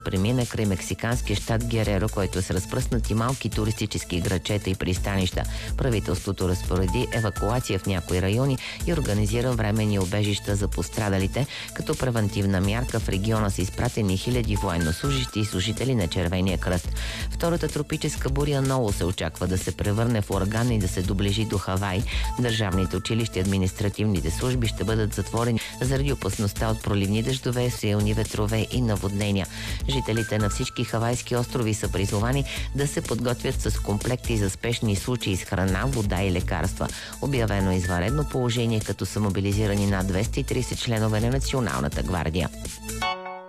премина край мексиканския щат Гереро, който е с разпръснати малки туристически градчета и пристанища. Правителството разпореди евакуация в някои райони и организира временни убежища за пострадалите. Като превантивна мярка в региона са изпратени хиляди военнослужащи и служители на Червения кръст. Втората тропическа буря Ноу се очаква да се превърне в ураган и да се доближи до Хавай. Държавните училища и административните служби ще бъдат затворени заради опасността от проливни дъждове, силни ветрове и наводнения. Жителите на всички хавайски острови са призовани да се подготвят с комплекти за спешни случаи с храна, вода и лекарства. Обявено е извънредно положение, като са мобилизирани над 230 членове на Националната гвардия.